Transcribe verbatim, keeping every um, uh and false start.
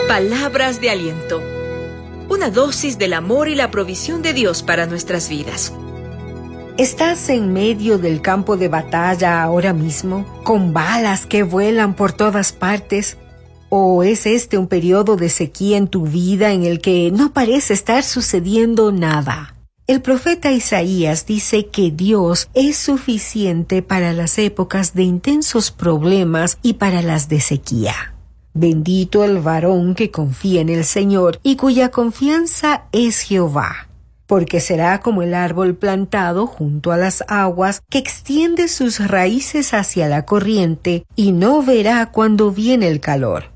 Palabras de aliento. Una dosis del amor y la provisión de Dios para nuestras vidas. ¿Estás en medio del campo de batalla ahora mismo, con balas que vuelan por todas partes? ¿O es este un periodo de sequía en tu vida en el que no parece estar sucediendo nada? El profeta Isaías dice que Dios es suficiente para las épocas de intensos problemas y para las de sequía. Bendito el varón que confía en el Señor y cuya confianza es Jehová, porque será como el árbol plantado junto a las aguas, que extiende sus raíces hacia la corriente y no verá cuando viene el calor,